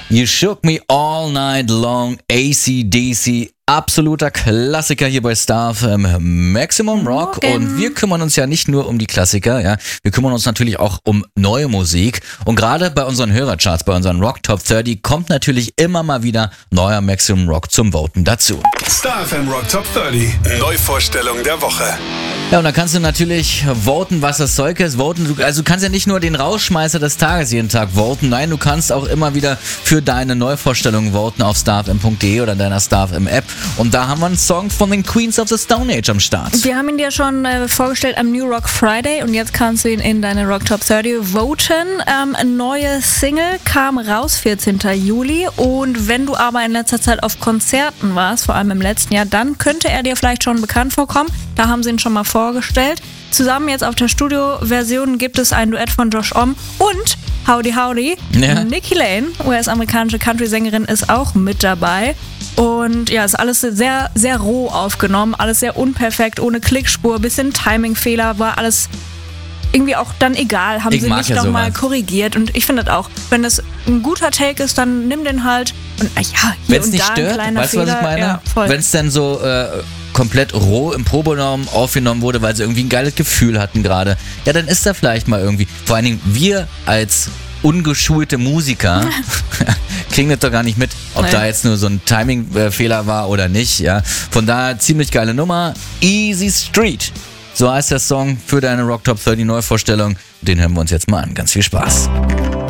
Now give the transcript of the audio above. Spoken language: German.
You Shook Me All Night Long, AC/DC, absoluter Klassiker hier bei Star FM Maximum Rock. Und wir kümmern uns ja nicht nur um die Klassiker, ja, wir kümmern uns natürlich auch um neue Musik. Und gerade bei unseren Hörercharts, bei unseren Rock Top 30 kommt natürlich immer mal wieder neuer Maximum Rock zum Voten dazu. Star FM Rock Top 30, Neuvorstellung der Woche. Ja, und da kannst du natürlich voten, was das Zeug ist. Also du kannst ja nicht nur den Rausschmeißer des Tages jeden Tag voten. Nein, du kannst auch immer wieder für deine Neuvorstellungen voten auf starfm.de oder deiner Star FM App. Und da haben wir einen Song von den Queens of the Stone Age am Start. Wir haben ihn dir schon vorgestellt am New Rock Friday und jetzt kannst du ihn in deine Rock Top 30 voten. Neue Single kam raus 14. Juli und wenn du aber in letzter Zeit auf Konzerten warst, vor allem im letzten Jahr, dann könnte er dir vielleicht schon bekannt vorkommen. Da haben sie ihn schon mal vorgestellt. Zusammen jetzt auf der Studio-Version gibt es ein Duett von Josh Homme und Howdy Howdy. Ja. Nikki Lane, US-amerikanische Country-Sängerin, ist auch mit dabei. Und ja, ist alles sehr, sehr roh aufgenommen, alles sehr unperfekt, ohne Klickspur, bisschen Timingfehler, war alles irgendwie auch dann egal, haben sie nicht nochmal korrigiert. Und ich finde das auch, wenn es ein guter Take ist, dann nimm den halt. Und ja, hier wenn es und nicht da stört, ein kleiner weißt du, Fehler. was ich meine? Ja, wenn es dann so komplett roh im Proberaum aufgenommen wurde, weil sie irgendwie ein geiles Gefühl hatten gerade, ja, dann ist da vielleicht mal irgendwie, vor allen Dingen wir als ungeschulte Musiker kriegen das doch gar nicht mit, ob da jetzt nur so ein Timing-Fehler war oder nicht, ja. Von daher ziemlich geile Nummer. Easy Street, so heißt der Song für deine Rock Top 30 Neuvorstellung. Den hören wir uns jetzt mal an. Ganz viel Spaß.